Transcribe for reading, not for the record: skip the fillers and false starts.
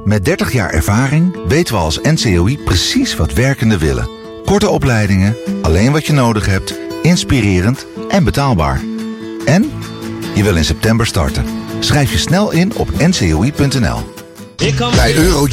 Met 30 jaar ervaring weten we als NCOI precies wat werkenden willen. Korte opleidingen, alleen wat je nodig hebt, inspirerend en betaalbaar. En je wil in september starten. Schrijf je snel in op ncoi.nl. Bij Eurojackpot